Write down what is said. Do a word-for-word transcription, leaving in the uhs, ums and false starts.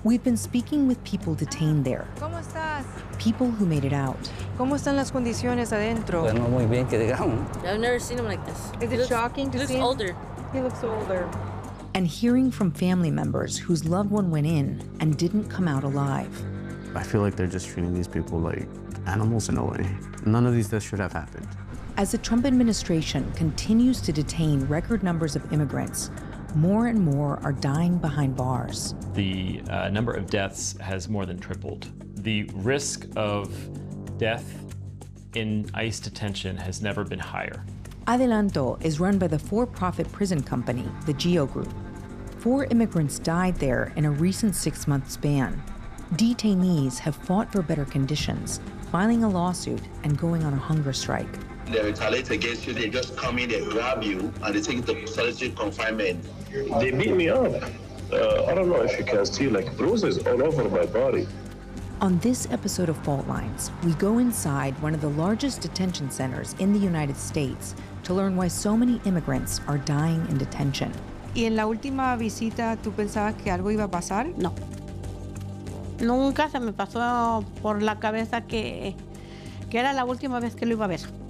We've been speaking with people detained there. ¿Cómo estás? People who made it out. ¿Cómo están las condiciones adentro? Bueno, muy bien que digamos. I've never seen him like this. Is He it looks, shocking to he see looks him? older. He looks older. And hearing from family members whose loved one went in and didn't come out alive. I feel like they're just treating these people like animals in a way. None of these deaths should have happened. As the Trump administration continues to detain record numbers of immigrants, more and more are dying behind bars. The uh, number of deaths has more than tripled. The risk of death in ICE detention has never been higher. Adelanto is run by the for-profit prison company, the GEO Group. Four immigrants died there in a recent six-month span. Detainees have fought for better conditions, filing a lawsuit and going on a hunger strike. They retaliate against you, they just come in, they grab you, and they take you to solitary confinement. They beat me up. Uh, I don't know if you can see, like, bruises all over my body. On this episode of Fault Lines, we go inside one of the largest detention centers in the United States to learn why so many immigrants are dying in detention. ¿Y en la última visita tú pensabas que algo iba a pasar? No. Nunca se me pasó por la cabeza que, que era la última vez que lo iba a ver.